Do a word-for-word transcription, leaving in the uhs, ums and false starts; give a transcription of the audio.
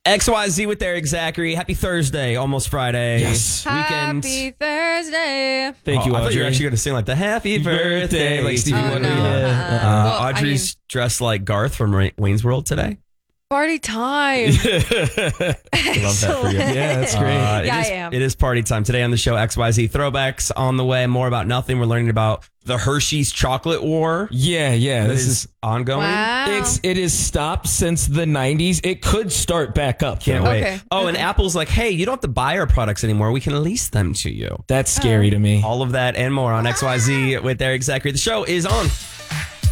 X Y Z with Eric Zachary. Happy Thursday, almost Friday. Yes. Weekend. Happy Thursday. Thank you, Oh, I thought you were Audrey. actually going to sing like the Happy Birthday, Birthday. like Stevie Oh, Wonder. no. Yeah. Uh-uh. Uh, Well, I Audrey's dressed like Garth from Ra- Wayne's World today. Party time. Love that for you. Yeah, that's great. Uh, it Yeah, is- I am. It is party time. Today on the show, X Y Z Throwbacks on the way. More about nothing. We're learning about the Hershey's Chocolate War. yeah, yeah. That This is, is ongoing. Wow. it's it is stopped since the nineties. It could start back up. Can't though. wait. Okay. Oh, and Apple's like, hey, you don't have to buy our products anymore. We can lease them to you. That's scary to me. All of that and more on X Y Z with Eric Zachary. The show is on.